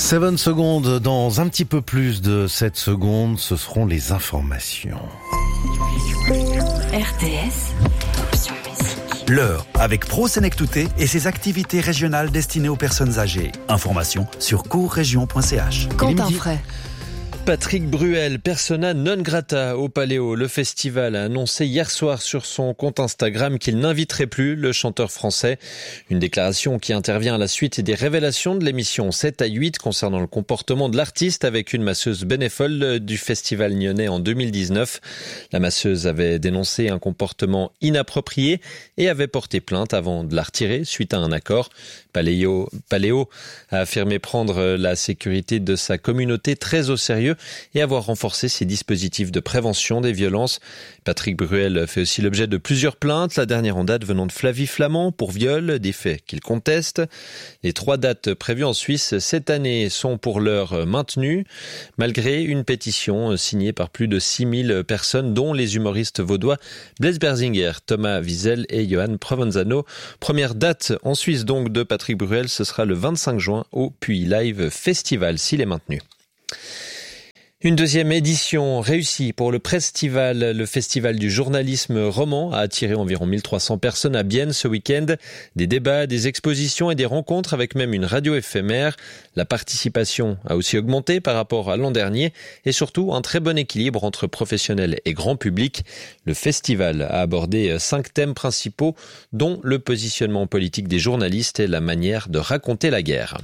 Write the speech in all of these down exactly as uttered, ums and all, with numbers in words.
sept secondes, dans un petit peu plus de sept secondes, ce seront les informations. R T S, option musique. L'heure avec Pro Senectouté et ses activités régionales destinées aux personnes âgées. Information sur courrégion point c h. Quentin Fray. Patrick Bruel, persona non grata au Paléo. Le festival a annoncé hier soir sur son compte Instagram qu'il n'inviterait plus le chanteur français. Une déclaration qui intervient à la suite des révélations de l'émission sept à huit concernant le comportement de l'artiste avec une masseuse bénévole du festival nyonnais en deux mille dix-neuf. La masseuse avait dénoncé un comportement inapproprié et avait porté plainte avant de la retirer suite à un accord. Paléo, Paléo a affirmé prendre la sécurité de sa communauté très au sérieux et avoir renforcé ses dispositifs de prévention des violences. Patrick Bruel fait aussi l'objet de plusieurs plaintes, la dernière en date venant de Flavie Flament pour viol, des faits qu'il conteste. Les trois dates prévues en Suisse cette année sont pour l'heure maintenues, malgré une pétition signée par plus de six mille personnes, dont les humoristes vaudois Blaise Berzinger, Thomas Wiesel et Johan Provenzano. Première date en Suisse donc de Patrick Bruel, ce sera le vingt-cinq juin au Puy Live Festival, s'il est maintenu. Une deuxième édition réussie pour le Prestival, le festival du journalisme roman, a attiré environ mille trois cents personnes à Bienne ce week-end. Des débats, des expositions et des rencontres avec même une radio éphémère. La participation a aussi augmenté par rapport à l'an dernier et surtout un très bon équilibre entre professionnels et grand public. Le festival a abordé cinq thèmes principaux, dont le positionnement politique des journalistes et la manière de raconter la guerre.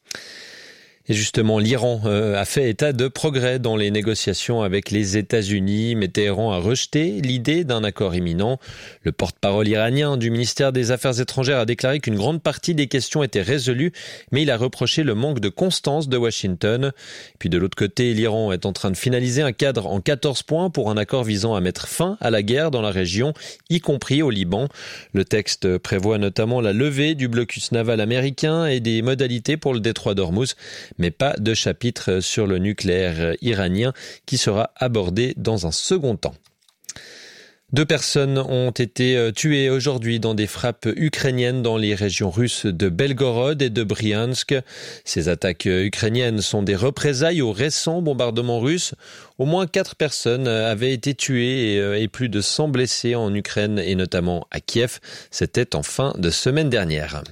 Et justement, l'Iran euh, a fait état de progrès dans les négociations avec les États-Unis, mais Téhéran a rejeté l'idée d'un accord imminent. Le porte-parole iranien du ministère des Affaires étrangères a déclaré qu'une grande partie des questions étaient résolues, mais il a reproché le manque de constance de Washington. Puis de l'autre côté, l'Iran est en train de finaliser un cadre en quatorze points pour un accord visant à mettre fin à la guerre dans la région, y compris au Liban. Le texte prévoit notamment la levée du blocus naval américain et des modalités pour le détroit d'Ormuz, mais pas de chapitre sur le nucléaire iranien qui sera abordé dans un second temps. Deux personnes ont été tuées aujourd'hui dans des frappes ukrainiennes dans les régions russes de Belgorod et de Bryansk. Ces attaques ukrainiennes sont des représailles aux récents bombardements russes. Au moins quatre personnes avaient été tuées et plus de cent blessés en Ukraine et notamment à Kiev. C'était en fin de semaine dernière.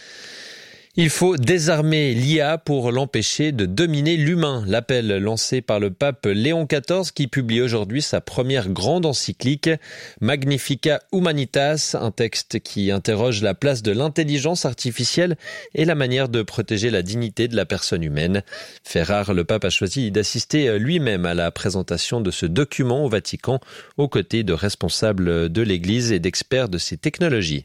Il faut désarmer l'I A pour l'empêcher de dominer l'humain. L'appel lancé par le pape Léon quatorze qui publie aujourd'hui sa première grande encyclique Magnificat Humanitas, un texte qui interroge la place de l'intelligence artificielle et la manière de protéger la dignité de la personne humaine. Fait rare, le pape a choisi d'assister lui-même à la présentation de ce document au Vatican, aux côtés de responsables de l'Église et d'experts de ces technologies.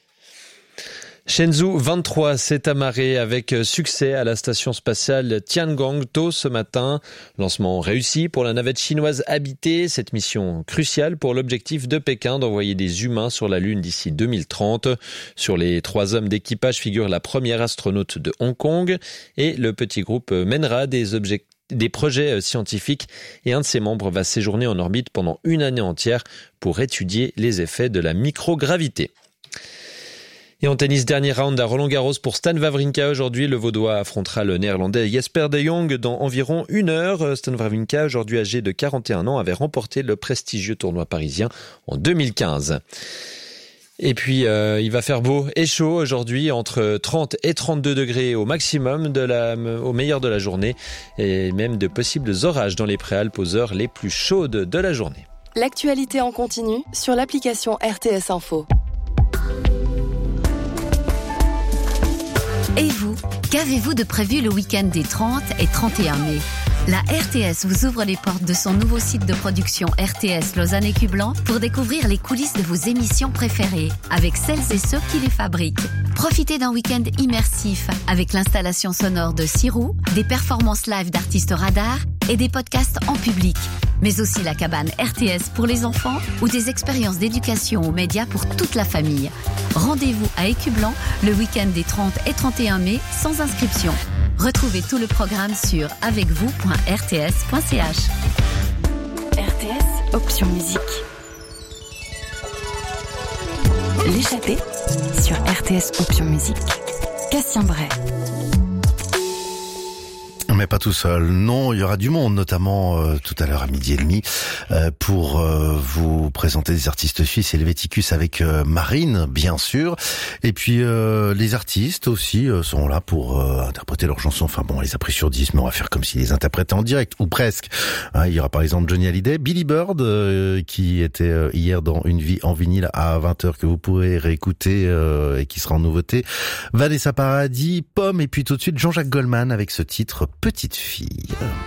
Shenzhou vingt-trois s'est amarré avec succès à la station spatiale Tiangong tôt ce matin. Lancement réussi pour la navette chinoise habitée. Cette mission cruciale pour l'objectif de Pékin d'envoyer des humains sur la Lune d'ici deux mille trente. Sur les trois hommes d'équipage figure la première astronaute de Hong Kong et le petit groupe mènera des objectifs des projets scientifiques et un de ses membres va séjourner en orbite pendant une année entière pour étudier les effets de la microgravité. Et en tennis, dernier round à Roland-Garros pour Stan Wawrinka. Aujourd'hui, le Vaudois affrontera le Néerlandais Jesper de Jong dans environ une heure. Stan Wawrinka, aujourd'hui âgé de quarante et un ans, avait remporté le prestigieux tournoi parisien en deux mille quinze. Et puis, euh, il va faire beau et chaud aujourd'hui, entre trente et trente-deux degrés au maximum, de la, au meilleur de la journée, et même de possibles orages dans les Préalpes aux heures les plus chaudes de la journée. L'actualité en continu sur l'application R T S Info. Et vous, qu'avez-vous de prévu le week-end des trente et trente et un mai ? La R T S vous ouvre les portes de son nouveau site de production R T S Lausanne et Cublan pour découvrir les coulisses de vos émissions préférées avec celles et ceux qui les fabriquent. Profitez d'un week-end immersif avec l'installation sonore de Sirou, des performances live d'artistes radars et des podcasts en public. Mais aussi la cabane R T S pour les enfants ou des expériences d'éducation aux médias pour toute la famille. Rendez-vous à Écublan le week-end des trente et trente et un mai sans inscription. Retrouvez tout le programme sur avec vous point r t s point c h. R T S, option musique. L'échappée sur R T S, option musique. Cassien Bray. Mais pas tout seul. Non, il y aura du monde, notamment euh, tout à l'heure à midi et demi, euh, pour euh, vous présenter des artistes suisses. Helvéticus avec euh, Marine, bien sûr. Et puis euh, les artistes aussi euh, seront là pour euh, interpréter leurs chansons. Enfin bon, on les a pris sur dix, mais on va faire comme s'ils les interprétaient en direct, ou presque. Hein, il y aura par exemple Johnny Hallyday, Billy Bird, euh, qui était euh, hier dans Une vie en vinyle à vingt heures, que vous pourrez réécouter euh, et qui sera en nouveauté. Vanessa Paradis, Pomme, et puis tout de suite Jean-Jacques Goldman avec ce titre Petite fille.